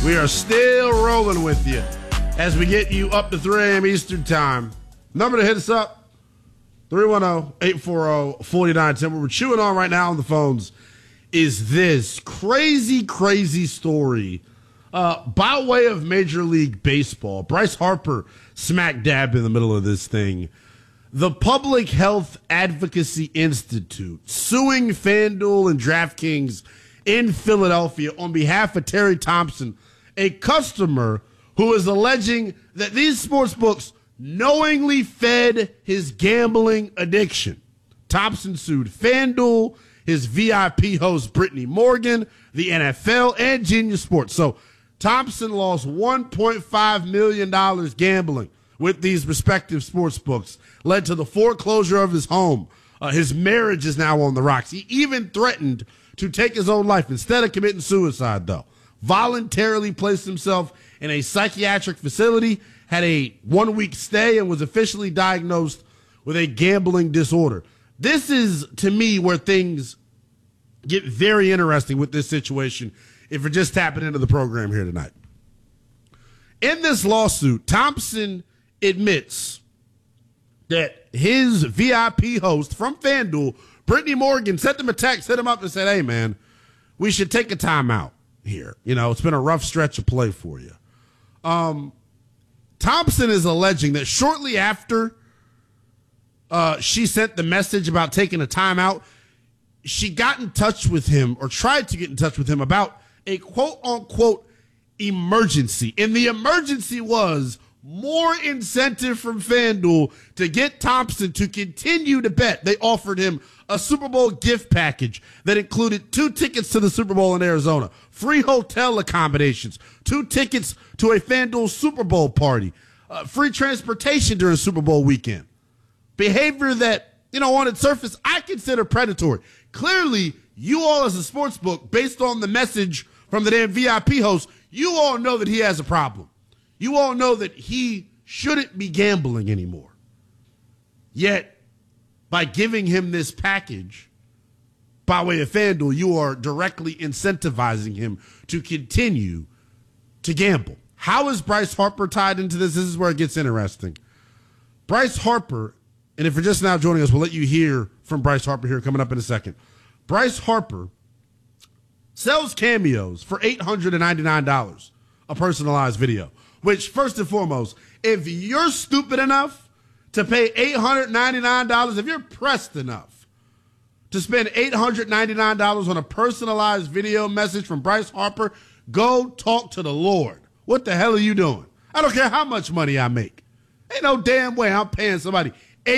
We are still rolling with you as we get you up to 3 a.m. Eastern Time. Number to hit us up, 310-840-4910. What we're chewing on right now on the phones is this crazy story by way of Major League Baseball. Bryce Harper smack dab in the middle of this thing. The Public Health Advocacy Institute suing FanDuel and DraftKings in Philadelphia on behalf of Terry Thompson, a customer who is alleging that these sports books knowingly fed his gambling addiction. Thompson sued FanDuel, his VIP host Brittany Morgan, the NFL, and Genius Sports. So Thompson lost $1.5 million gambling with these respective sports books, led to the foreclosure of his home. His marriage is now on the rocks. He even threatened to take his own life instead of committing suicide, though. Voluntarily placed himself in a psychiatric facility, had a 1-week stay, and was officially diagnosed with a gambling disorder. This is, to me, where things get very interesting with this situation if you're just tapping into the program here tonight. In this lawsuit, Thompson admits that his VIP host from FanDuel, Brittany Morgan, sent him a text, hit him up and said, hey, man, we should take a timeout here. You know, it's been a rough stretch of play for you. Thompson is alleging that shortly after she sent the message about taking a timeout, she got in touch with him or tried to get in touch with him about a quote-unquote emergency. And the emergency was more incentive from FanDuel to get Thompson to continue to bet. They offered him a Super Bowl gift package that included 2 tickets to the Super Bowl in Arizona, free hotel accommodations, 2 tickets to a FanDuel Super Bowl party, free transportation during Super Bowl weekend. Behavior that, you know, on its surface, I consider predatory. Clearly, you all as a sports book, based on the message from the damn VIP host, you all know that he has a problem. You all know that he shouldn't be gambling anymore. Yet, by giving him this package by way of FanDuel, you are directly incentivizing him to continue to gamble. How is Bryce Harper tied into this? This is where it gets interesting. Bryce Harper, and if you're just now joining us, we'll let you hear from Bryce Harper here coming up in a second. Bryce Harper sells cameos for $899, a personalized video. Which, first and foremost, if you're stupid enough to pay $899, if you're pressed enough to spend $899 on a personalized video message from Bryce Harper, go talk to the Lord. What the hell are you doing? I don't care how much money I make. Ain't no damn way I'm paying somebody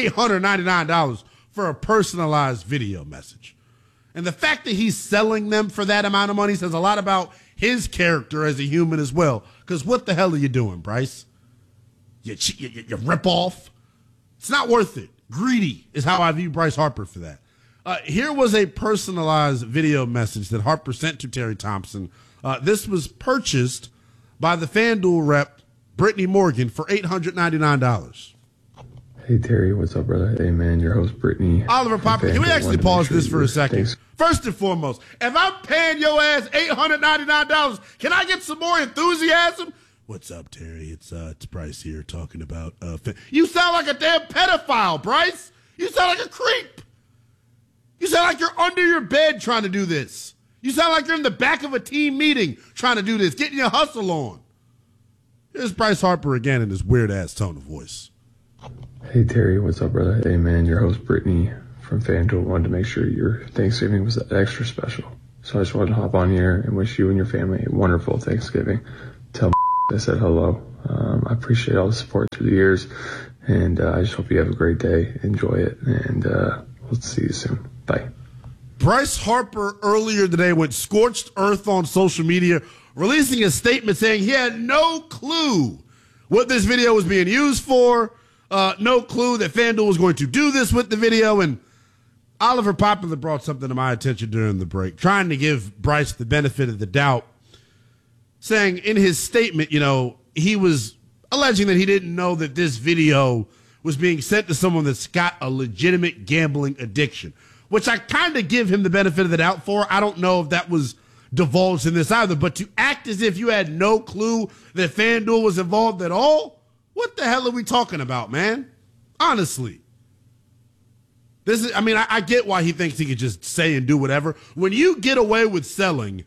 $899 for a personalized video message. And the fact that he's selling them for that amount of money says a lot about his character as a human as well. Because what the hell are you doing, Bryce? You rip off? It's not worth it. Greedy is how I view Bryce Harper for that. Here was a personalized video message that Harper sent to Terry Thompson. This was purchased by the FanDuel rep, Brittany Morgan, for $899. Hey, Terry, what's up, brother? Hey, man, your host, Brittany. Oliver Popper, can we actually pause this for a second? Thanks. First and foremost, if I'm paying your ass $899, can I get some more enthusiasm? What's up, Terry? It's Bryce here talking about... You sound like a damn pedophile, Bryce. You sound like a creep. You sound like you're under your bed trying to do this. You sound like you're in the back of a team meeting trying to do this, getting your hustle on. Here's Bryce Harper again in his weird-ass tone of voice. Hey, Terry, what's up, brother? Hey, man, your host, Brittany from FanDuel, wanted to make sure your Thanksgiving was extra special. So I just wanted to hop on here and wish you and your family a wonderful Thanksgiving. Tell I said hello. I appreciate all the support through the years, and I just hope you have a great day. Enjoy it, and we'll see you soon. Bye. Bryce Harper earlier today went scorched earth on social media, releasing a statement saying he had no clue what this video was being used for, no clue that FanDuel was going to do this with the video, and Oliver Popular brought something to my attention during the break, trying to give Bryce the benefit of the doubt, saying in his statement, you know, he was alleging that he didn't know that this video was being sent to someone that's got a legitimate gambling addiction, which I kind of give him the benefit of the doubt for. I don't know if that was divulged in this either. But to act as if you had no clue that FanDuel was involved at all, what the hell are we talking about, man? Honestly. I get why he thinks he could just say and do whatever. When you get away with selling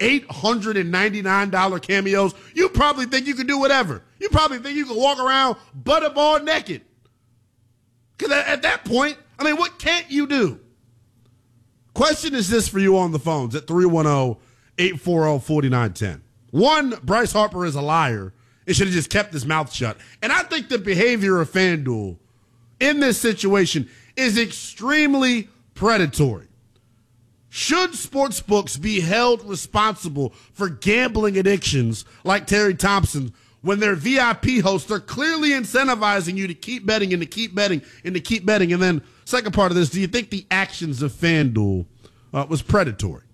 $899 cameos, you probably think you can do whatever. You probably think you can walk around butterball naked. Because at that point, what can't you do? Question is this for you on the phones at 310-840-4910. One, Bryce Harper is a liar. It should have just kept his mouth shut. And I think the behavior of FanDuel in this situation is extremely predatory. Should sportsbooks be held responsible for gambling addictions like Terry Thompson when their VIP hosts are clearly incentivizing you to keep betting and to keep betting and to keep betting? And then second part of this, do you think the actions of FanDuel was predatory?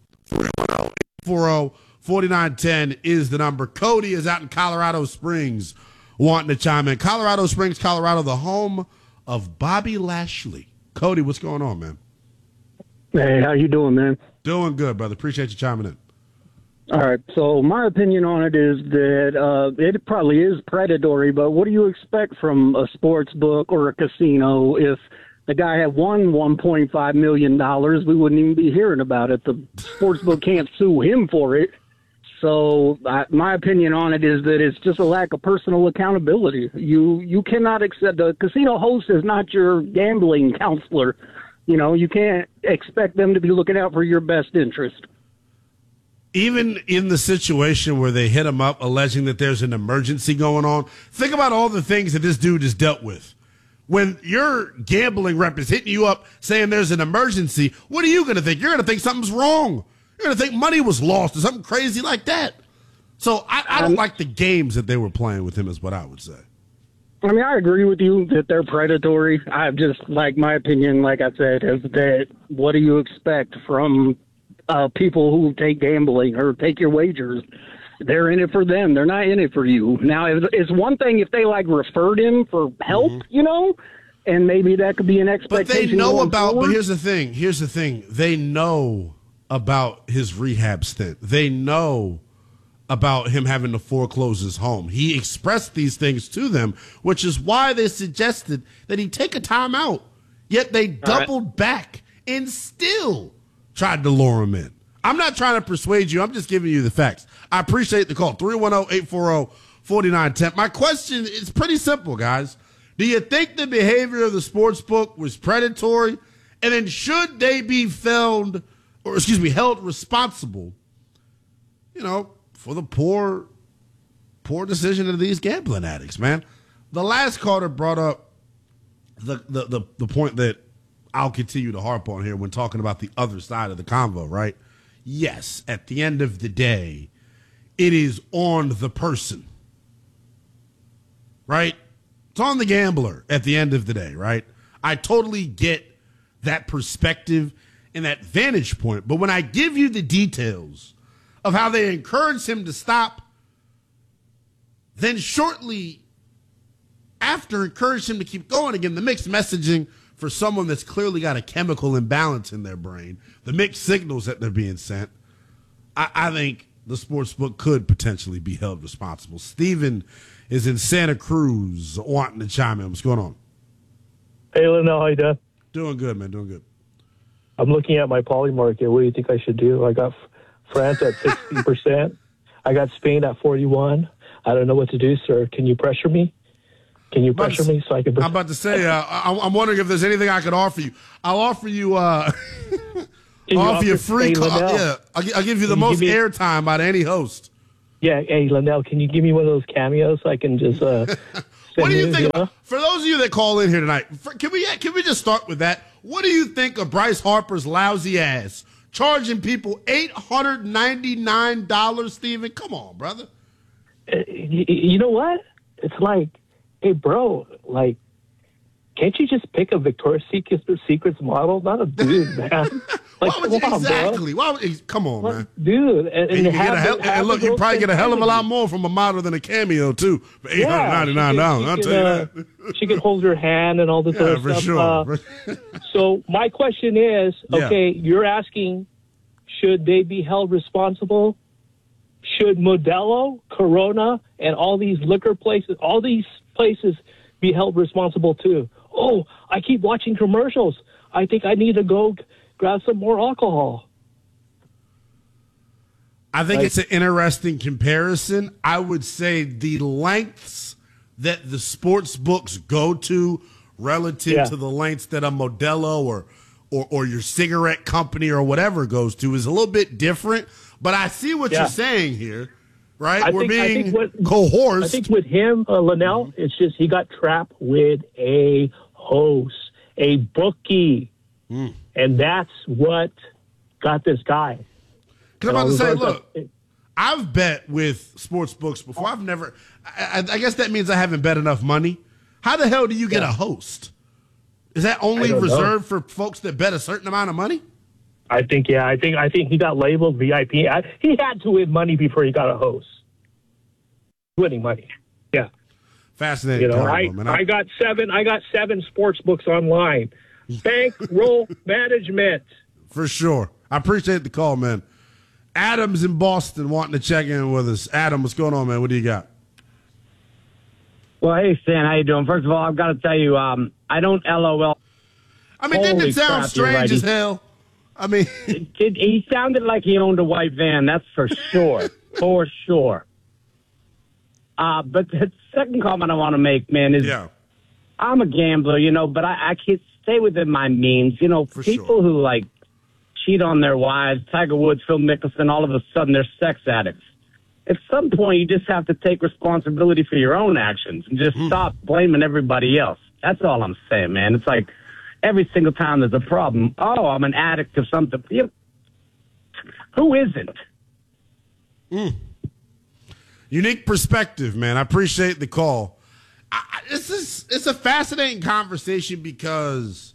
310-840-4910 is the number. Cody is out in Colorado Springs wanting to chime in. Colorado Springs, Colorado, the home of Bobby Lashley. Cody, what's going on, man? Hey, how you doing, man? Doing good, brother. Appreciate you chiming in. All right, so my opinion on it is that it probably is predatory, but what do you expect from a sports book or a casino? If the guy had won $1.5 million, we wouldn't even be hearing about it. The sports book can't sue him for it. So my opinion on it is that it's just a lack of personal accountability. You cannot accept – the casino host is not your gambling counselor. You can't expect them to be looking out for your best interest. Even in the situation where they hit him up alleging that there's an emergency going on, think about all the things that this dude has dealt with. When your gambling rep is hitting you up saying there's an emergency, what are you going to think? You're going to think something's wrong. You're going to think money was lost or something crazy like that. So I don't like the games that they were playing with him is what I would say. I agree with you that they're predatory. I just, my opinion, like I said, is that what do you expect from people who take gambling or take your wagers? They're in it for them. They're not in it for you. Now, it's one thing if they referred him for help, and maybe that could be an expectation. But they know about. Forward. But here's the thing. They know about his rehab stint. They know about him having to foreclose his home. He expressed these things to them, which is why they suggested that he take a time out. Yet they doubled back and still tried to lure him in. I'm not trying to persuade you. I'm just giving you the facts. I appreciate the call. 310-840-4910. My question is pretty simple, guys. Do you think the behavior of the sports book was predatory? And then should they be held responsible, for the poor decision of these gambling addicts, man? The last caller brought up the point that I'll continue to harp on here when talking about the other side of the convo, right? Yes, at the end of the day, it is on the person, right? It's on the gambler at the end of the day, right? I totally get that perspective and that vantage point. But when I give you the details of how they encouraged him to stop, then shortly after encouraged him to keep going again, the mixed messaging for someone that's clearly got a chemical imbalance in their brain, the mixed signals that they're being sent, I think the sports book could potentially be held responsible. Steven is in Santa Cruz wanting to chime in. What's going on? Hey, Linnell, how you doing? Doing good, man. Doing good. I'm looking at my poly market. What do you think I should do? I got France at 60%. I got Spain at 41%. I don't know what to do, sir. Can you pressure me? Can you pressure me so I can? I'm about to say, I'm wondering if there's anything I could offer you. I'll offer you, I'll offer you a free call. Yeah, I'll give you the most airtime out of any host. Yeah, hey, Linnell, can you give me one of those cameos so I can just what do you think? For those of you that call in here tonight, can we just start with that? What do you think of Bryce Harper's lousy ass charging people $899, Steven? Come on, brother. You know what? It's like, hey, bro, can't you just pick a Victoria's Secret's model? Not a dude, man. Exactly. Why would, come on, man. Dude. And look, you probably get a hell of a lot more from a model than a cameo, too, for $899. I'll tell you that. She can hold your hand and all this other stuff. Sure. So my question is, okay, you're asking, should they be held responsible? Should Modelo, Corona, and all these liquor places, all these places be held responsible too? Oh, I keep watching commercials. I think I need to go grab some more alcohol. I think it's an interesting comparison. I would say the lengths that the sports books go to relative to the lengths that a Modelo or your cigarette company or whatever goes to is a little bit different. But I see what you're saying here, right? We're being coerced. I think with him, Linnell, it's just he got trapped with a host, a bookie. And that's what got this guy. Because I'm about to say, look, I've bet with sports books before. I've never, I guess that means I haven't bet enough money. How the hell do you get a host? Is that only reserved for folks that bet a certain amount of money? I think he got labeled VIP. He had to win money before he got a host. Winning money. Yeah. Fascinating. I got seven sports books online. Bankroll management. For sure. I appreciate the call, man. Adam's in Boston wanting to check in with us. Adam, what's going on, man? What do you got? Well, hey, Stan, how you doing? First of all, I've got to tell you, I don't LOL. I mean, didn't it sound strange as hell? I mean, he sounded like he owned a white van. That's for sure, for sure. But the second comment I want to make, man, is I'm a gambler, but I can't stay within my means. People who cheat on their wives, Tiger Woods, Phil Mickelson, all of a sudden they're sex addicts. At some point, you just have to take responsibility for your own actions and just stop blaming everybody else. That's all I'm saying, man. It's like every single time there's a problem, I'm an addict of something. Who isn't? Unique perspective, man. I appreciate the call. It's a fascinating conversation because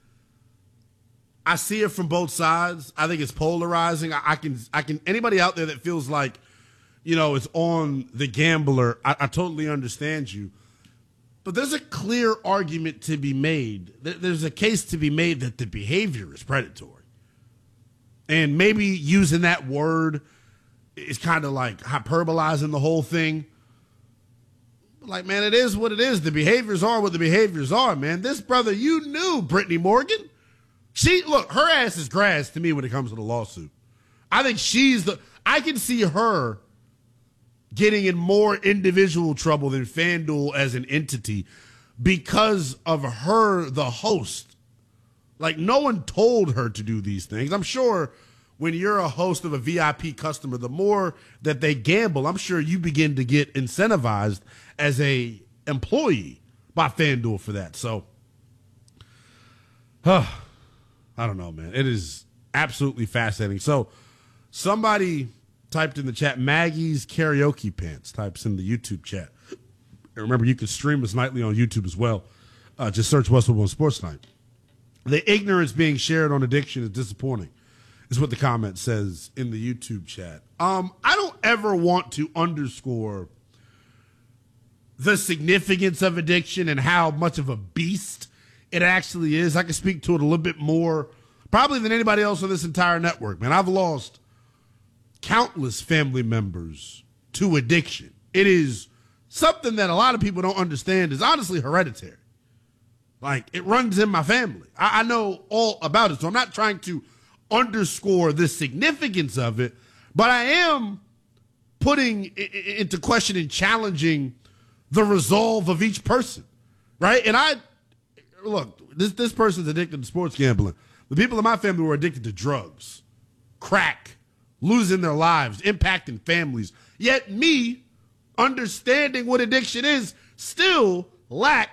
I see it from both sides. I think it's polarizing. I can anybody out there that feels like, it's on the gambler. I totally understand you. But there's a clear argument to be made. There's a case to be made that the behavior is predatory. And maybe using that word is kind of like hyperbolizing the whole thing. Like, man, it is what it is. The behaviors are what the behaviors are, man. This brother, you knew Brittany Morgan. Her ass is grass to me when it comes to the lawsuit. I think I can see her getting in more individual trouble than FanDuel as an entity because of her, the host. Like, no one told her to do these things. I'm sure when you're a host of a VIP customer, the more that they gamble, I'm sure you begin to get incentivized as a employee by FanDuel for that. So, I don't know, man. It is absolutely fascinating. So, somebody typed in the chat, Maggie's Karaoke Pants, types in the YouTube chat. And remember, you can stream us nightly on YouTube as well. Just search Westwood One Sports Night. The ignorance being shared on addiction is disappointing, is what the comment says in the YouTube chat. I don't ever want to underscore the significance of addiction and how much of a beast it actually is. I can speak to it a little bit more probably than anybody else on this entire network, man. I've lost countless family members to addiction. It is something that a lot of people don't understand is honestly hereditary. Like, it runs in my family. I know all about it, so I'm not trying to underscore the significance of it, but I am putting into question and challenging the resolve of each person, right? And this person's addicted to sports gambling. The people in my family were addicted to drugs, crack, losing their lives, impacting families. Yet me, understanding what addiction is, still lack